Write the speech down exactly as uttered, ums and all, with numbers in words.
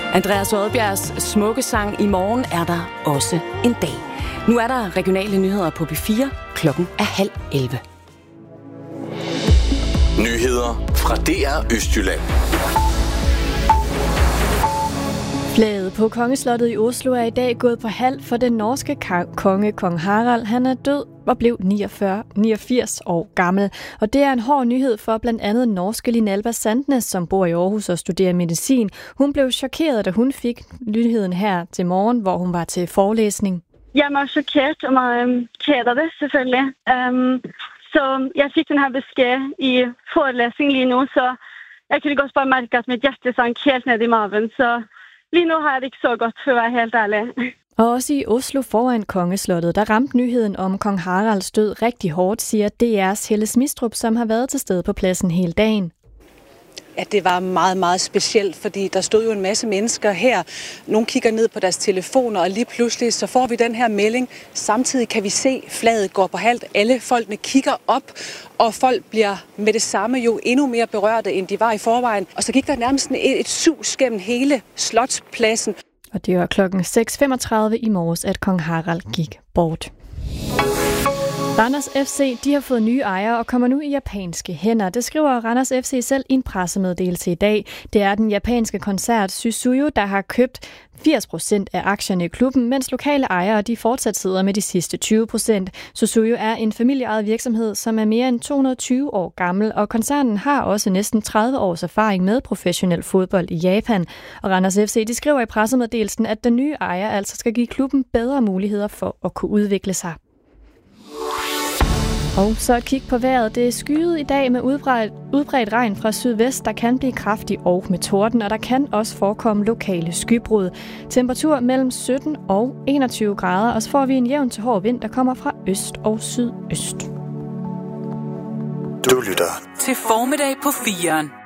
Andreas Odbjergs smukke sang "I morgen er der også en dag". Nu er der regionale nyheder på P fire. Klokken er halv elleve. Nyheder fra D R Østjylland. Flaget på Kongeslottet i Oslo er i dag gået på halv for den norske konge, kong Harald. Han er død og blev niogfyrre, niogfirs år gammel. Og det er en hård nyhed for blandt andet norske Linalba Sandnes, som bor i Aarhus og studerer medicin. Hun blev chokeret, da hun fik nyheden her til morgen, hvor hun var til forelæsning. Jeg var chokeret og meget ked af det, selvfølgelig. Um, så jeg fik den her besked i forelæsning lige nu, så jeg kunne godt bare mærke, at mit hjerte sank helt ned i maven, så lige nu har jeg det ikke så godt, for at være helt ærlig. Og også i Oslo foran Kongeslottet, der ramte nyheden om kong Haralds død rigtig hårdt, siger D R's Helle Smistrup, som har været til stede på pladsen hele dagen. Ja, det var meget, meget specielt, fordi der stod jo en masse mennesker her. Nogle kigger ned på deres telefoner, og lige pludselig så får vi den her melding. Samtidig kan vi se, at flaget går på halvt. Alle folkene kigger op, og folk bliver med det samme jo endnu mere berørte, end de var i forvejen. Og så gik der nærmest et, et sus gennem hele Slotspladsen. Og det var klokken seks femogtredive i morges, at kong Harald gik bort. Randers F C de har fået nye ejere og kommer nu i japanske hænder. Det skriver Randers F C selv i en pressemeddelelse i dag. Det er den japanske koncern Suzuyu, der har købt firs procent af aktierne i klubben, mens lokale ejere de fortsat sidder med de sidste tyve procent. Suzuyu er en familieejet virksomhed, som er mere end to hundrede og tyve år gammel, og koncernen har også næsten tredive års erfaring med professionel fodbold i Japan. Og Randers F C de skriver i pressemeddelelsen, at den nye ejer altså skal give klubben bedre muligheder for at kunne udvikle sig. Og så et kig på vejret. Det er skyet i dag med udbredt, udbredt regn fra sydvest. Der kan blive kraftig og med torden, og der kan også forekomme lokale skybrud. Temperatur mellem sytten og enogtyve grader, og så får vi en jævn til hård vind, der kommer fra øst og sydøst. Du lytter til Formiddag på firen.